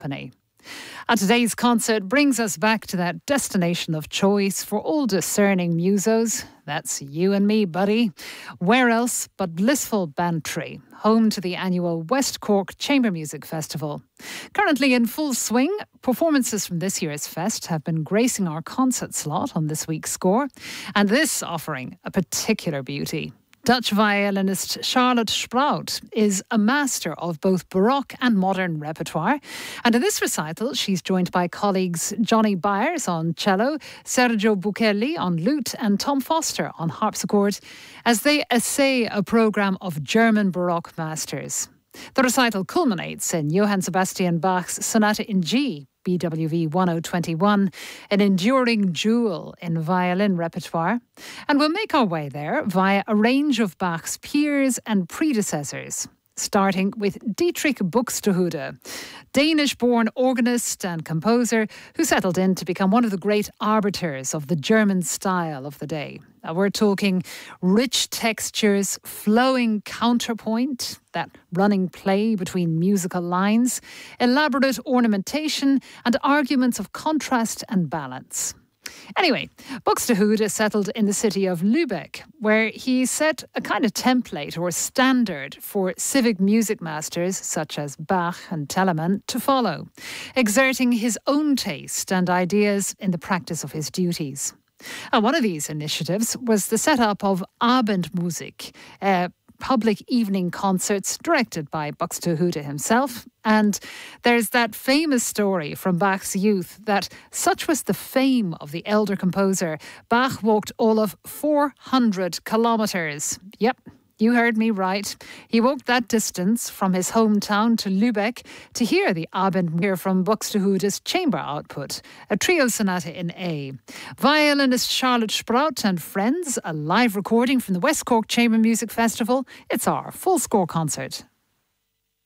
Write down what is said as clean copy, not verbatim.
company. And today's concert brings us back to that destination of choice for all discerning musos. That's you and me, buddy. Where else but blissful Bantry, home to the annual West Cork Chamber Music Festival. Currently in full swing, performances from this year's fest have been gracing our concert slot on this week's score, and this offering a particular beauty. Dutch violinist Charlotte Sprout is a master of both Baroque and modern repertoire. And in this recital, she's joined by colleagues Johnny Byers on cello, Sergio Buchelli on lute and Tom Foster on harpsichord as they essay a programme of German Baroque masters. The recital culminates in Johann Sebastian Bach's Sonata in G, BWV 1021, an enduring jewel in violin repertoire. And we'll make our way there via a range of Bach's peers and predecessors, starting with Dietrich Buxtehude, Danish-born organist and composer who settled in to become one of the great arbiters of the German style of the day. Now we're talking rich textures, flowing counterpoint, that running play between musical lines, elaborate ornamentation and arguments of contrast and balance. Anyway, Buxtehude settled in the city of Lübeck, where he set a kind of template or standard for civic music masters such as Bach and Telemann to follow, exerting his own taste and ideas in the practice of his duties. And one of these initiatives was the setup of Abendmusik, public evening concerts directed by Buxtehude himself. And there's that famous story from Bach's youth that such was the fame of the elder composer, Bach walked all of 400 kilometres. Yep, you heard me right. He walked that distance from his hometown to Lübeck to hear the Abendmusik from Buxtehude's chamber output, a trio sonata in A. Violinist Charlotte Sprout and friends, a live recording from the West Cork Chamber Music Festival. It's our full score concert.